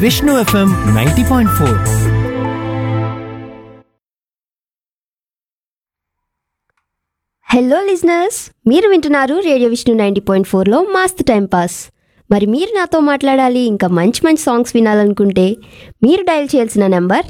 Vishnu FM 90.4. Hello listeners, మీరు వింటున్నారు radio Vishnu 90.4లో మస్త్ టైం పాస్. మరి మీరు నాతో మాట్లాడాలి, ఇంకా మంచి మంచి సాంగ్స్ వినాలనుకుంటే మీరు డయల్ చేయాల్సిన నెంబర్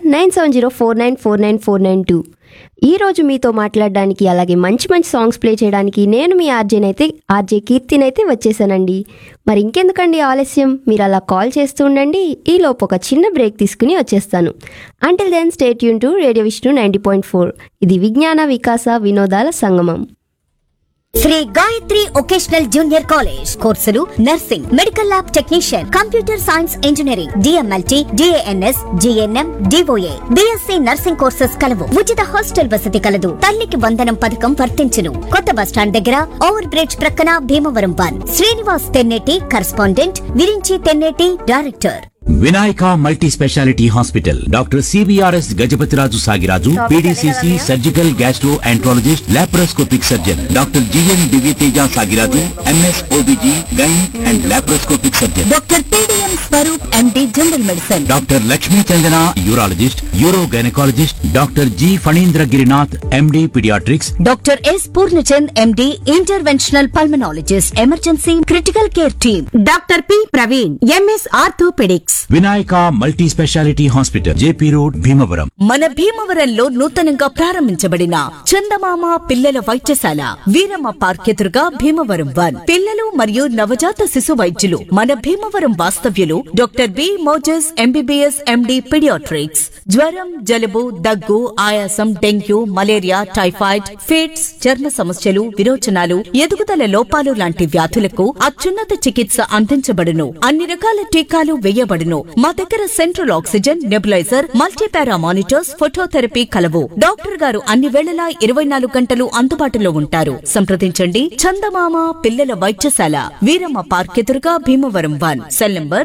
9704949492. ఈరోజు మీతో మాట్లాడడానికి, అలాగే మంచి మంచి సాంగ్స్ ప్లే చేయడానికి నేను మీ ఆర్జే కీర్తినైతే వచ్చేసానండి. మరి ఇంకెందుకండి ఆలస్యం, మీరు అలా కాల్ చేస్తూ ఉండండి. ఈలోపు ఒక చిన్న బ్రేక్ తీసుకుని వచ్చేస్తాను. Until then stay tune to radio Vishnu 90.4. ఇది విజ్ఞాన వికాస వినోదాల సంగమం. Shri Gayatri vocational junior college కోర్సులు nursing, medical lab technician, computer science engineering, DMLT, DNS, GNM, DOA, BSc nursing courses కలవు. ఉచిత హాస్టల్ వసతి కలదు. తల్లికి వందనం పథకం వర్తించును. కొత్త బస్టాండ్ దగ్గర ఓవర్ బ్రిడ్జ్ ప్రక్కన Bhimavaram 1. Srinivas Tenneti correspondent, Virinchi Tenneti director. Vinayaka multi speciality hospital, doctor CBRS Gajapathiraju Sagiraju, PDCC surgical gastro enterologist, laparoscopic surgeon, doctor GN Divyateja Sagiraju, MS OBG gynaec and laparoscopic surgeon, doctor PDM Swaroop MD general medicine, doctor Lakshmi Chandana urologist, euro gynaecologist, doctor G Phanindra Girinath MD paediatrics, doctor yes Purnachand MD interventional pulmonologist, emergency critical care team, doctor P Praveen MS orthopaedics. Vinayaka multi speciality hospital, JP road, Bhimavaram. మన భీమవరంలో నూతనంగా ప్రారంభించబడిన చందమామ పిల్లల వైద్యశాల, Veeramma park ఎదురుగా భీమవరం 1. పిల్లలు మరియు నవజాత శిశు వైద్యులు మన భీమవరం వాస్తవ్యులు doctor B Moses MBBS MD paediatrics. జ్వరం, జలుబు, దగ్గు, ఆయాసం, డెంగ్యూ, మలేరియా, టైఫాయిడ్, ఫిట్స్, చర్మ సమస్యలు, విరోచనాలు, ఎదుగుదల లోపాలు లాంటి వ్యాధులకు అత్యున్నత చికిత్స అందించబడును. అన్ని రకాల టీకాలు వేయబడును. మా దగ్గర central oxygen, nebuliser, multipara monitors, phototherapy కలవు. డాక్టర్ గారు అన్ని వేళలా 24 గంటలు అందుబాటులో ఉంటారు. సంప్రదించండి. చందమామ పిల్లల వైద్యశాల, వీరమ్మ పార్క్ ఎదురుగా Bhimavaram 1. Cell number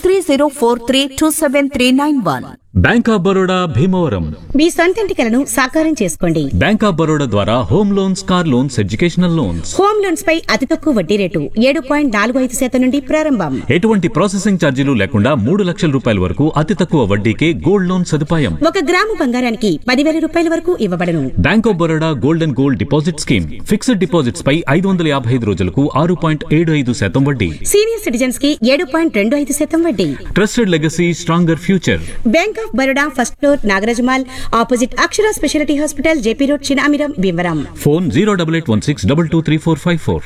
6304327391. Bank of Baroda Bhimavaram. మీ సొంతింటి కలను సాకారం చేసుకోండి. బ్యాంక్ ఆఫ్ బరోడా ద్వారా home loans, car loans, educational loans. Home loans పై అతి తక్కువ వడ్డీ రేటు 7.45% నుండి ప్రారంభం. ఎటువంటి ప్రాసెసింగ్ ఛార్జీలు లేకుండా 3 లక్షల రూపాయల వరకు అతి తక్కువ వడ్డీకే గోల్డ్ లోన్ సదుపాయం. 1 గ్రాము బంగారానికి 10,000 రూపాయల వరకు ఇవ్వబడును. Bank of Baroda gold and gold deposit scheme. Fixed deposits పై 555 రోజులకు 6.75% వడ్డీ. సీనియర్ సిటిజన్స్ కి 7.25% వడ్డీ. Trusted legacy, stronger future. Bank of Baroda first floor, Nagaraj mall opposite Akshara speciality hospital, JP road, Chinamiram, Bhimavaram. Phone 08816223454.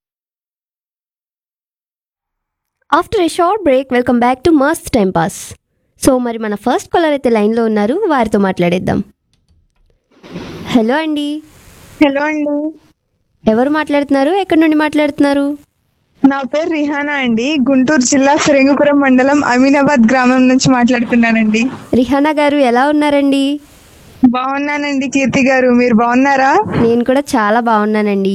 After A short break, welcome back to మస్త్ time pass. So మరి మన first caller అయితే లైన్లో ఉన్నారు, వారితో మాట్లాడేద్దాం. హలో అండి. హలో అండి. ఎవరు మాట్లాడుతున్నారు? ఎక్కడి నుండి మాట్లాడుతున్నారు? నా పేరు రిహానా అండి. గుంటూరు జిల్లా ఫిరంగిపురం మండలం అమీనాబాద్ గ్రామం నుంచి మాట్లాడుతున్నానండి. రిహానా గారు ఎలా ఉన్నారండి? బాగున్నానండి కీర్తి గారు, మీరు బాగున్నారా? నేను కూడా చాలా బాగున్నానండి.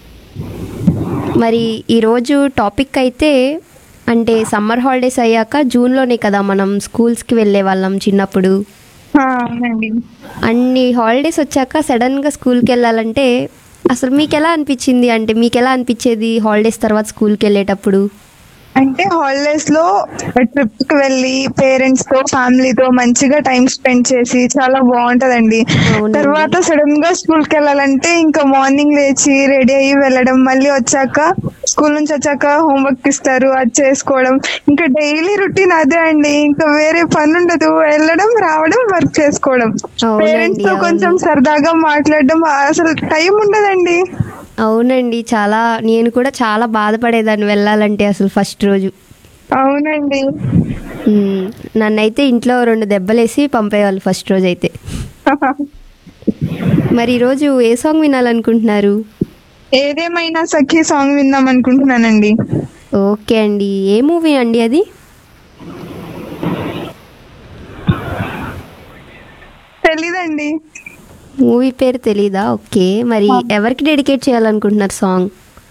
మరి ఈరోజు టాపిక్ అయితే, అంటే సమ్మర్ హాలిడేస్ అయ్యాక జూన్లోనే కదా మనం స్కూల్స్కి వెళ్ళే వాళ్ళం చిన్నప్పుడు. అవునండి. అన్ని హాలిడేస్ వచ్చాక సడన్గా స్కూల్కి వెళ్ళాలంటే అసలు మీకు ఎలా అనిపించింది? అంటే మీకు ఎలా అనిపించేది హాలిడేస్ తర్వాత స్కూల్కి వెళ్ళేటప్పుడు? అంటే హాలిడేస్ లో ట్రిప్ కి వెళ్ళి పేరెంట్స్ తో, ఫ్యామిలీతో మంచిగా టైం స్పెండ్ చేసి చాలా బాగుంటదండి. తర్వాత సడన్ గా స్కూల్ కి వెళ్ళాలంటే ఇంకా మార్నింగ్ లేచి రెడీ అయ్యి వెళ్ళడం, మళ్ళీ వచ్చాక స్కూల్ నుంచి వచ్చాక హోంవర్క్ ఇస్తారు, అది చేసుకోవడం, ఇంకా డైలీ రొటీన్ అదే అండి. ఇంకా వేరే పని ఉండదు, వెళ్ళడం, రావడం, వర్క్ చేసుకోవడం. పేరెంట్స్ తో కొంచెం సరదాగా మాట్లాడడం, అసలు టైం ఉండదండి. అవునండి, చాలా. నేను కూడా చాలా బాధపడేదాన్ని వెళ్ళాలంటే అసలు ఫస్ట్ రోజు. అవునండి. నన్నైతే ఇంట్లో 2 దెబ్బలేసి పంపేవాళ్ళు ఫస్ట్ రోజు అయితే. మరి ఈరోజు ఏ సాంగ్ వినాలనుకుంటున్నారు? ఏదేమైనా సఖీ సాంగ్ విందాం అనుకుంటున్నానండి. ఓకే అండి. ఏ మూవీ అండి అది? తెలీదండి. మూవీ పేరు తెలీదా? ఓకే. మరి ఎవరికి డెడికేట్ చేయాలనుకుంటున్నారు సాంగ్?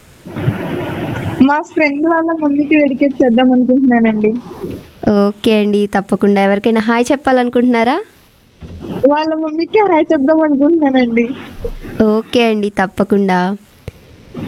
మా ఫ్రెండ్ వాళ్ళ మమ్మీకి డెడికేట్ చేద్దాం అనుకుంటున్నానండి. ఓకే అండి, తప్పకుండా. ఎవరికైనా హాయ్ చెప్పాలనుకుంటున్నారా? వాళ్ళ మమ్మీకి హాయ్ చెప్దాం అనుకుంటున్నానండి. ఓకే అండి, తప్పకుండా.